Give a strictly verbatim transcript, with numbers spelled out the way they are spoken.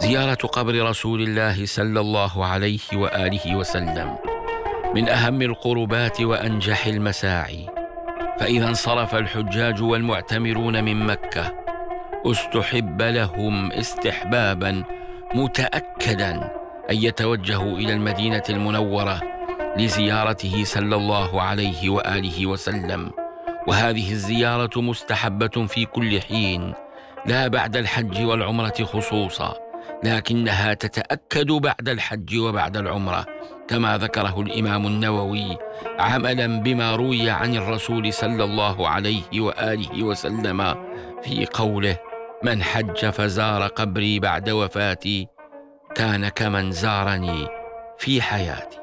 زيارة قبر رسول الله صلى الله عليه وآله وسلم من أهم القربات وأنجح المساعي، فإذا انصرف الحجاج والمعتمرون من مكة استحب لهم استحبابا متأكدا أن يتوجهوا إلى المدينة المنورة لزيارته صلى الله عليه وآله وسلم، وهذه الزيارة مستحبة في كل حين، لا بعد الحج والعمرة خصوصا، لكنها تتأكد بعد الحج وبعد العمرة، كما ذكره الإمام النووي عملا بما روي عن الرسول صلى الله عليه وآله وسلم في قوله: من حج فزار قبري بعد وفاتي كان كمن زارني في حياتي.